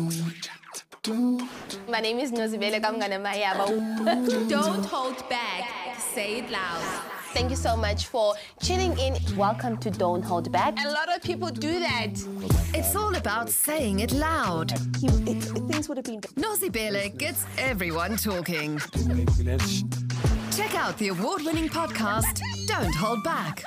My name is Nozibele Kamganamaya. Don't hold back. Say it loud. Thank you so much for tuning in. Welcome to Don't Hold Back. A lot of people do that. It's all about saying it loud. Things would have been... Nozibele gets everyone talking. Check out the award-winning podcast, Don't Hold Back.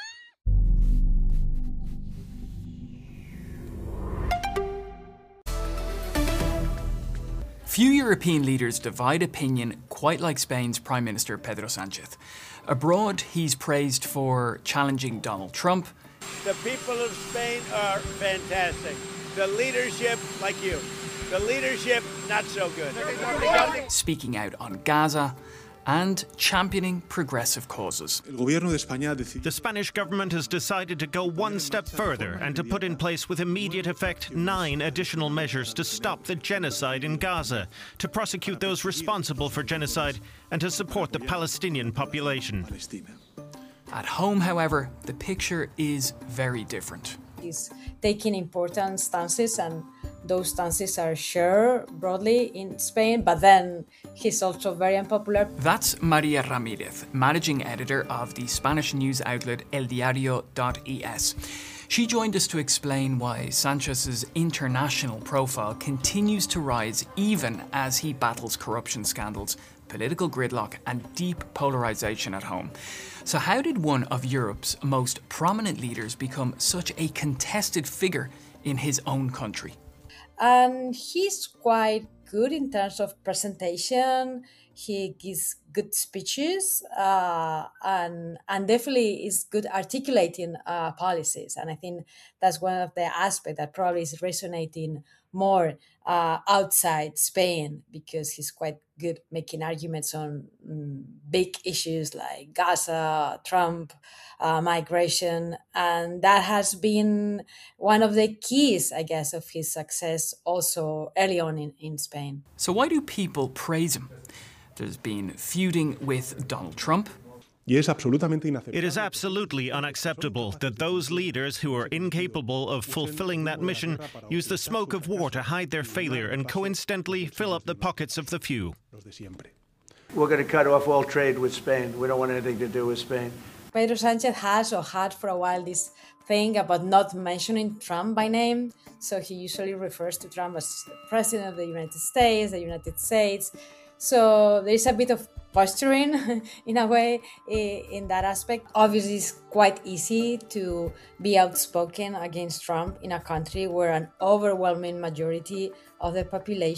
Few European leaders divide opinion quite like Spain's Prime Minister Pedro Sánchez. Abroad, he's praised for challenging Donald Trump. The people of Spain are fantastic. The leadership, like you. The leadership, not so good. Speaking out on Gaza and championing progressive causes. The Spanish government has decided to go one step further and to put in place with immediate effect 9 additional measures to stop the genocide in Gaza, to prosecute those responsible for genocide and to support the Palestinian population. At home, however, the picture is very different. He's taking important stances, and those stances are shared broadly in Spain, but then he's also very unpopular. That's Maria Ramirez, managing editor of the Spanish news outlet eldiario.es. She joined us to explain why Sanchez's international profile continues to rise even as he battles corruption scandals, political gridlock and deep polarisation at home. So how did one of Europe's most prominent leaders become such a contested figure in his own country? And he's quite good in terms of presentation. He gives good speeches and definitely is good articulating policies. And I think that's one of the aspects that probably is resonating more outside Spain, because he's quite good making arguments on big issues like Gaza, Trump, migration. And that has been one of the keys, I guess, of his success also early on in Spain. So why do people praise him? There's been feuding with Donald Trump. It is absolutely unacceptable that those leaders who are incapable of fulfilling that mission use the smoke of war to hide their failure and coincidentally fill up the pockets of the few. We're going to cut off all trade with Spain. We don't want anything to do with Spain. Pedro Sánchez has or had for a while this thing about not mentioning Trump by name. So he usually refers to Trump as the President of the United States. So there is a bit of posturing in a way in that aspect. Obviously, it's quite easy to be outspoken against Trump in a country where an overwhelming majority of the population